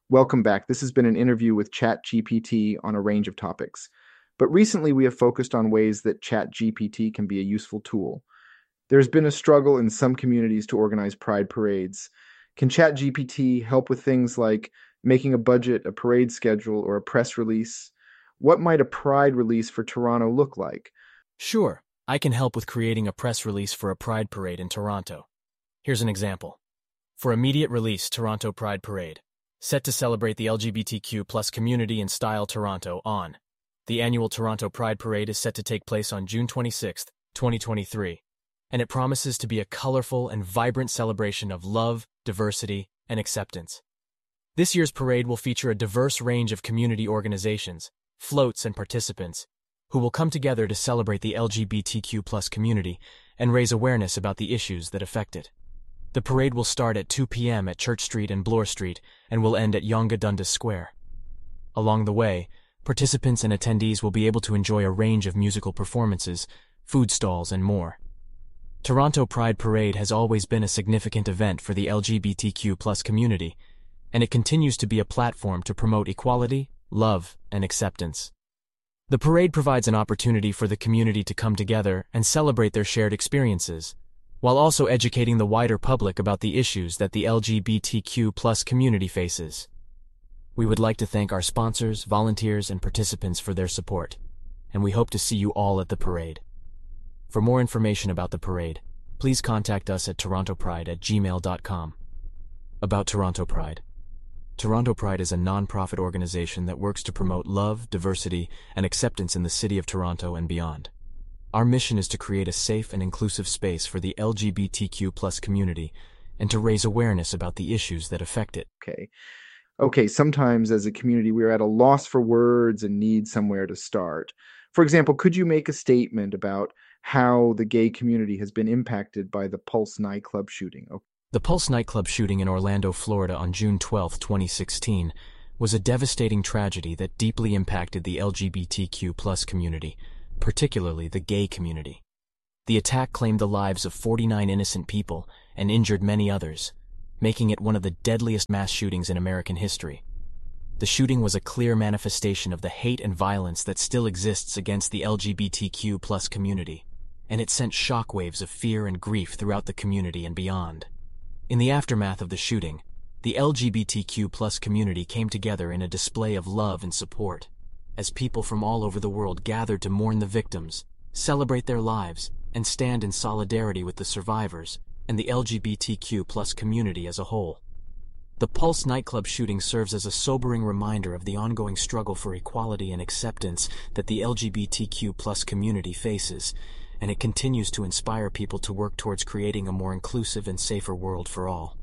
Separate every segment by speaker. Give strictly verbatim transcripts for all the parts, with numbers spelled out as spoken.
Speaker 1: Welcome back. This has been an interview with ChatGPT on a range of topics. But recently we have focused on ways that ChatGPT can be a useful tool. There's been a struggle in some communities to organize pride parades. Can ChatGPT help with things like making a budget, a parade schedule, or a press release? What might a pride release for Toronto look like?
Speaker 2: Sure, I can help with creating a press release for a pride parade in Toronto. Here's an example. For immediate release, Toronto Pride Parade. Set to celebrate the L G B T Q plus community in Style Toronto on. The annual Toronto Pride Parade is set to take place on June twenty-sixth, twenty twenty-three, and it promises to be a colorful and vibrant celebration of love, diversity, and acceptance. This year's parade will feature a diverse range of community organizations, floats, and participants who will come together to celebrate the L G B T Q plus community and raise awareness about the issues that affect it. The parade will start at two p m at Church Street and Bloor Street and will end at Yonge Dundas Square. Along the way, participants and attendees will be able to enjoy a range of musical performances, food stalls, and more. Toronto Pride Parade has always been a significant event for the L G B T Q plus community, and it continues to be a platform to promote equality, love, and acceptance. The parade provides an opportunity for the community to come together and celebrate their shared experiences, while also educating the wider public about the issues that the L G B T Q plus community faces. We would like to thank our sponsors, volunteers, and participants for their support, and we hope to see you all at the parade. For more information about the parade, please contact us at torontopride at gmail dot com. About Toronto Pride. Toronto Pride is a non-profit organization that works to promote love, diversity, and acceptance in the city of Toronto and beyond. Our mission is to create a safe and inclusive space for the L G B T Q plus community and to raise awareness about the issues that affect it.
Speaker 1: Okay. Okay, sometimes as a community we're at a loss for words and need somewhere to start. For example, could you make a statement about how the gay community has been impacted by the Pulse nightclub shooting? Okay.
Speaker 2: The Pulse nightclub shooting in Orlando, Florida on June twelfth, twenty sixteen was a devastating tragedy that deeply impacted the L G B T Q plus community, particularly the gay community. The attack claimed the lives of forty-nine innocent people and injured many others, making it one of the deadliest mass shootings in American history. The shooting was a clear manifestation of the hate and violence that still exists against the L G B T Q plus community, and it sent shockwaves of fear and grief throughout the community and beyond. In the aftermath of the shooting, the L G B T Q plus community came together in a display of love and support, as people from all over the world gathered to mourn the victims, celebrate their lives, and stand in solidarity with the survivors and the L G B T Q plus community as a whole. The Pulse nightclub shooting serves as a sobering reminder of the ongoing struggle for equality and acceptance that the L G B T Q plus community faces, and it continues to inspire people to work towards creating a more inclusive and safer world for all.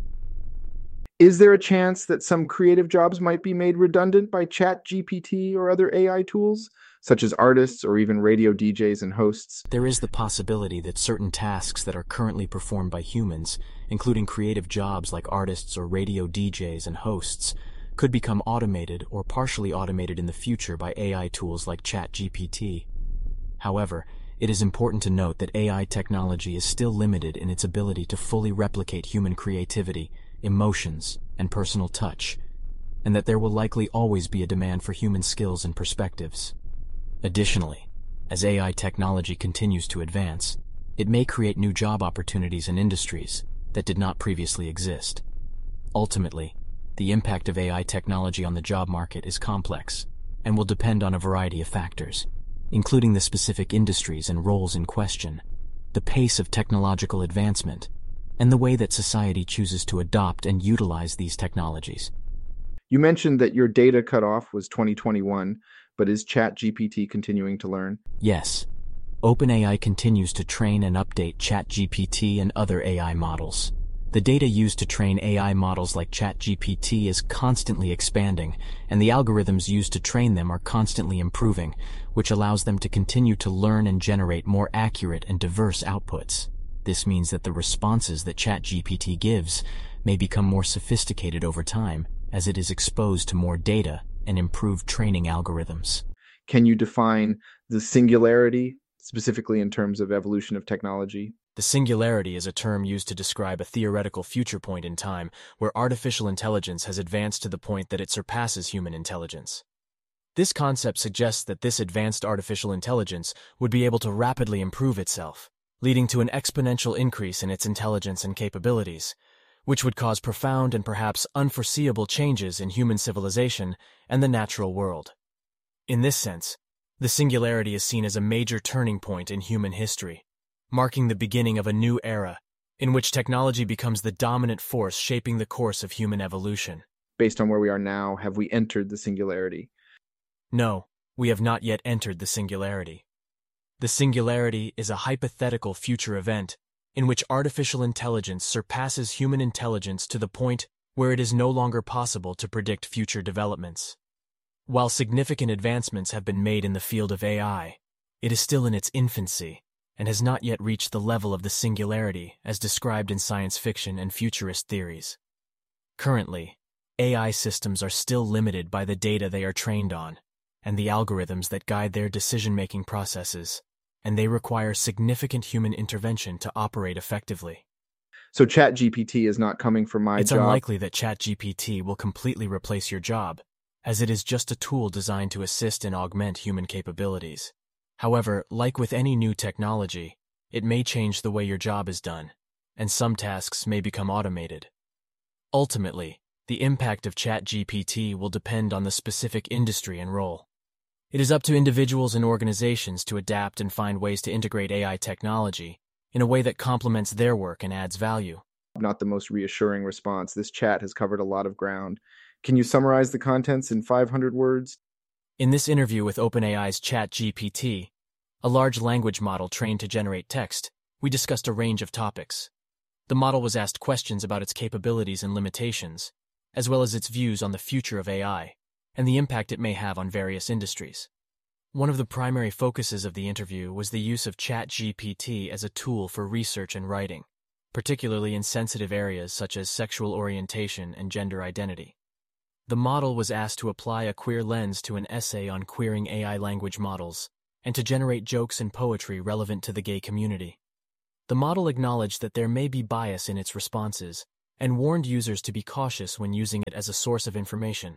Speaker 1: Is there a chance that some creative jobs might be made redundant by ChatGPT or other A I tools, such as artists or even radio D Js and hosts?
Speaker 2: There is the possibility that certain tasks that are currently performed by humans, including creative jobs like artists or radio D Js and hosts, could become automated or partially automated in the future by A I tools like ChatGPT. However, it is important to note that A I technology is still limited in its ability to fully replicate human creativity, emotions, and personal touch, and that there will likely always be a demand for human skills and perspectives. Additionally, as A I technology continues to advance, it may create new job opportunities in industries that did not previously exist. Ultimately, the impact of A I technology on the job market is complex and will depend on a variety of factors, including the specific industries and roles in question, the pace of technological advancement, and the way that society chooses to adopt and utilize these technologies.
Speaker 1: You mentioned that your data cutoff was twenty twenty-one, but is ChatGPT continuing to learn?
Speaker 2: Yes. OpenAI continues to train and update ChatGPT and other A I models. The data used to train A I models like ChatGPT is constantly expanding, and the algorithms used to train them are constantly improving, which allows them to continue to learn and generate more accurate and diverse outputs. This means that the responses that ChatGPT gives may become more sophisticated over time as it is exposed to more data and improved training algorithms.
Speaker 1: Can you define the singularity, specifically in terms of evolution of technology?
Speaker 2: The The singularity is a term used to describe a theoretical future point in time where artificial intelligence has advanced to the point that it surpasses human intelligence. This concept suggests that this advanced artificial intelligence would be able to rapidly improve itself, leading to an exponential increase in its intelligence and capabilities, which would cause profound and perhaps unforeseeable changes in human civilization and the natural world. In this sense, the singularity is seen as a major turning point in human history, marking the beginning of a new era in which technology becomes the dominant force shaping the course of human evolution.
Speaker 1: Based on where we are now, have we entered the singularity?
Speaker 2: No, we have not yet entered the singularity. The singularity is a hypothetical future event in which artificial intelligence surpasses human intelligence to the point where it is no longer possible to predict future developments. While significant advancements have been made in the field of A I, it is still in its infancy and has not yet reached the level of the singularity as described in science fiction and futurist theories. Currently, A I systems are still limited by the data they are trained on and the algorithms that guide their decision-making processes, and they require significant human intervention to operate effectively.
Speaker 1: So ChatGPT is not coming for my
Speaker 2: It's
Speaker 1: job?
Speaker 2: unlikely that ChatGPT will completely replace your job, as it is just a tool designed to assist and augment human capabilities. However, like with any new technology, it may change the way your job is done, and some tasks may become automated. Ultimately, the impact of ChatGPT will depend on the specific industry and role. It is up to individuals and organizations to adapt and find ways to integrate A I technology in a way that complements their work and adds value.
Speaker 1: Not the most reassuring response. This chat has covered a lot of ground. Can you summarize the contents in five hundred words?
Speaker 2: In this interview with OpenAI's ChatGPT, a large language model trained to generate text, we discussed a range of topics. The model was asked questions about its capabilities and limitations, as well as its views on the future of A I and the impact it may have on various industries. One of the primary focuses of the interview was the use of ChatGPT as a tool for research and writing, particularly in sensitive areas such as sexual orientation and gender identity. The model was asked to apply a queer lens to an essay on queering A I language models and to generate jokes and poetry relevant to the gay community. The model acknowledged that there may be bias in its responses and warned users to be cautious when using it as a source of information.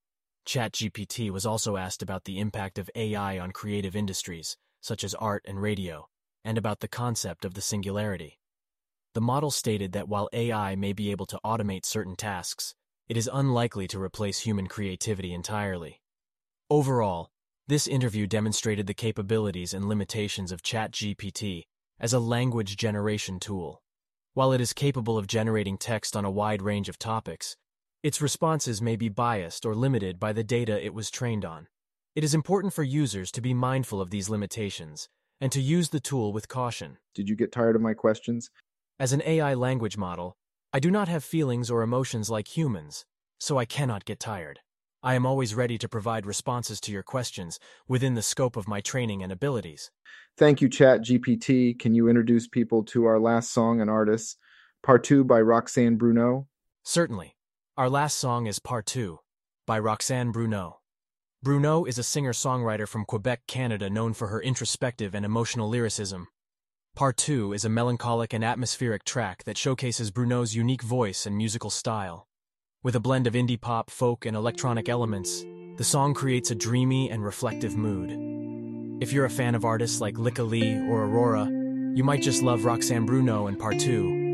Speaker 2: ChatGPT was also asked about the impact of A I on creative industries, such as art and radio, and about the concept of the singularity. The model stated that while A I may be able to automate certain tasks, it is unlikely to replace human creativity entirely. Overall, this interview demonstrated the capabilities and limitations of ChatGPT as a language generation tool. While it is capable of generating text on a wide range of topics, its responses may be biased or limited by the data it was trained on. It is important for users to be mindful of these limitations and to use the tool with caution.
Speaker 1: Did you get tired of my questions?
Speaker 2: As an A I language model, I do not have feelings or emotions like humans, so I cannot get tired. I am always ready to provide responses to your questions within the scope of my training and abilities.
Speaker 1: Thank you, ChatGPT. Can you introduce people to our last song and artists, Partout by Roxane Bruneau?
Speaker 2: Certainly. Our last song is Partout by Roxane Bruneau. Bruneau is a singer-songwriter from Quebec, Canada, known for her introspective and emotional lyricism. Partout is a melancholic and atmospheric track that showcases Bruneau's unique voice and musical style. With a blend of indie pop, folk, and electronic elements, the song creates a dreamy and reflective mood. If you're a fan of artists like Lika Lee or Aurora, you might just love Roxane Bruneau and Partout.